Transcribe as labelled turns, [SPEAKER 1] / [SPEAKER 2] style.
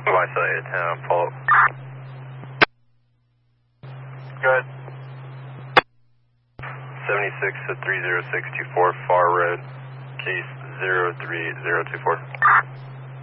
[SPEAKER 1] Isolated, follow up.
[SPEAKER 2] Good.
[SPEAKER 1] 76 to 30624, Far Road, case 03024.